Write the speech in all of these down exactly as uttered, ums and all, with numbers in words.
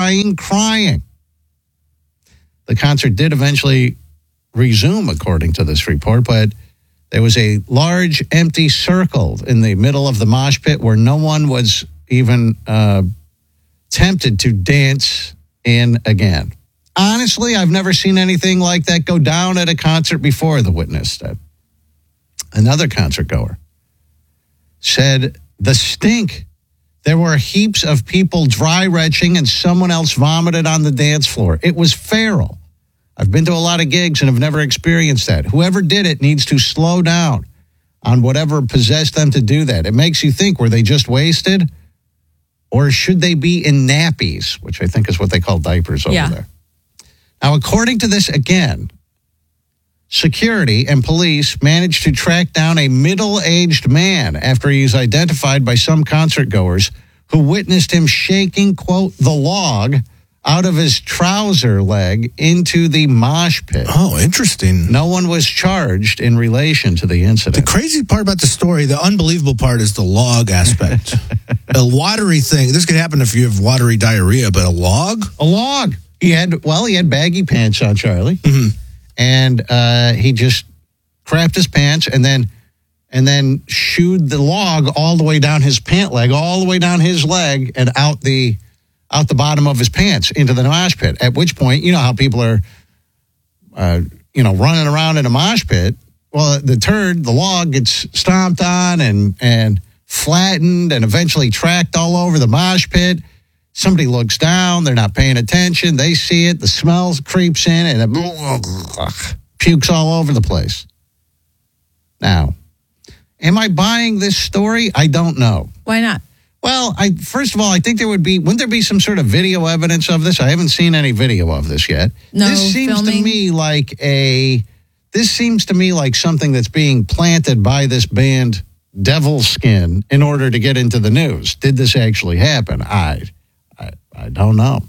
crying, crying. The concert did eventually resume, according to this report, but there was a large empty circle in the middle of the mosh pit where no one was even uh, tempted to dance in again. Honestly, I've never seen anything like that go down at a concert before, the witness said. Another concert goer said the stink. There were heaps of people dry retching and someone else vomited on the dance floor. It was feral. I've been to a lot of gigs and have never experienced that. Whoever did it needs to slow down on whatever possessed them to do that. It makes you think, were they just wasted? Or should they be in nappies, which I think is what they call diapers over yeah. there. Now, according to this, again, security and police managed to track down a middle-aged man after he was identified by some concert goers who witnessed him shaking, quote, the log out of his trouser leg into the mosh pit. Oh, interesting. No one was charged in relation to the incident. The crazy part about the story, the unbelievable part is the log aspect. A watery thing. This could happen if you have watery diarrhea, but a log? A log. He had, well, he had baggy pants on, Charlie. Mm-hmm. And uh, he just crapped his pants and then and then shooed the log all the way down his pant leg, all the way down his leg and out the out the bottom of his pants into the mosh pit. At which point, you know how people are, uh, you know, running around in a mosh pit. Well, the turd, the log gets stomped on and and flattened and eventually tracked all over the mosh pit. Somebody looks down, they're not paying attention, they see it, the smell creeps in, and it pukes all over the place. Now, am I buying this story? I don't know. Why not? Well, I first of all, I think there would be, wouldn't there be some sort of video evidence of this? I haven't seen any video of this yet. No This seems filming? to me like a, this seems to me like something that's being planted by this band Devil Skin in order to get into the news. Did this actually happen? I... I, I don't know.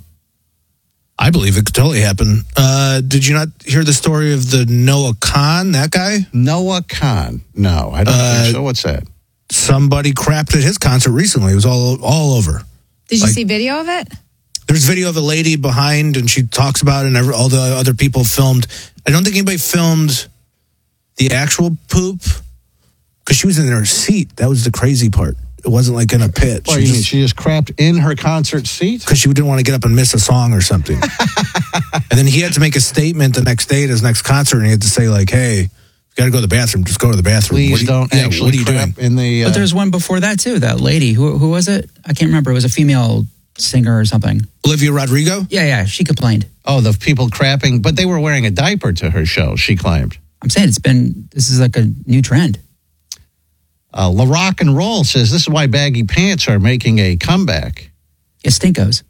I believe it could totally happen. Uh, did you not hear the story of the Noah Khan, that guy? Noah Khan. No, I don't uh, think so. What's that? Somebody crapped at his concert recently. It was all all over. Did you like, see video of it? There's video of a lady behind, and she talks about it, and every, all the other people filmed. I don't think anybody filmed the actual poop, because she was in her seat. That was the crazy part. It wasn't like in a pit. What, she, you just, mean she just crapped in her concert seat? Because she didn't want to get up and miss a song or something. And then he had to make a statement the next day at his next concert, and he had to say, like, hey, you got to go to the bathroom. Just go to the bathroom. Please what do you, don't yeah, actually what are you crap doing? in the... Uh, but there's one before that, too. That lady. Who who was it? I can't remember. It was a female singer or something. Olivia Rodrigo? Yeah, yeah. She complained. Oh, the people crapping. But they were wearing a diaper to her show, she claimed. I'm saying it's been... This is like a new trend. Uh, La Rock and Roll says this is why baggy pants are making a comeback. Yeah, Stinkos.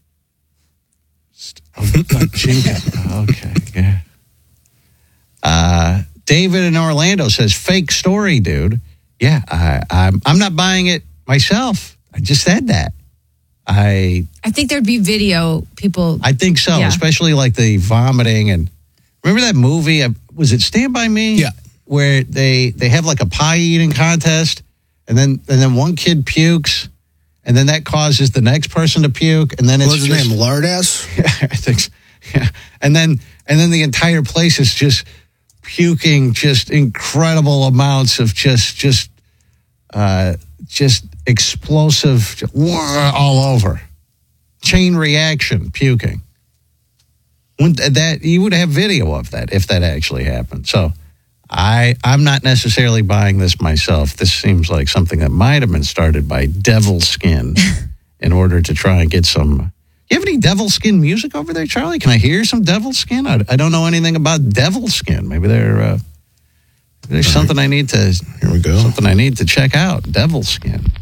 Oh, okay, yeah. Uh, David in Orlando says, fake story, dude. Yeah, I, I'm, I'm not buying it myself. I just said that. I I think there'd be video, people. I think so, Yeah. especially like the vomiting. And remember that movie? uh, Was it Stand By Me? Yeah. Where they, they have like a pie eating contest. And then and then one kid pukes, and then that causes the next person to puke, and then it's What was his just, name? Lardass? Yeah, I think so. Yeah. And then and then the entire place is just puking just incredible amounts of just just uh, just explosive all over. Chain reaction puking. Wouldn't that you would have video of that if that actually happened. So I, I'm not necessarily buying this myself. This seems like something that might have been started by Devil Skin in order to try and get some... You have any Devil Skin music over there, Charlie? Can I hear some Devil Skin? I, I don't know anything about Devil Skin. Maybe they're, uh, there's something I need to... Here we go. Something I need to check out. Devil Skin.